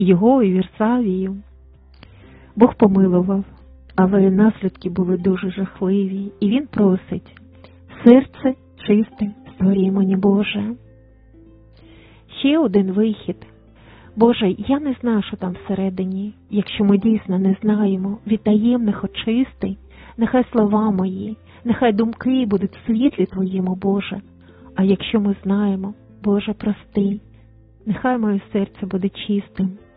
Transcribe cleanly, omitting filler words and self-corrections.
його і Вірсавію. Бог помилував, але наслідки були дуже жахливі, і він просить: серце чисте створі мені, Боже. Ще один вихід. Боже, я не знаю, що там всередині. Якщо ми дійсно не знаємо, від таємних очисти, нехай слова мої, нехай думки будуть в світлі Твоєму, Боже. А якщо ми знаємо, Боже, прости, нехай моє серце буде чистим,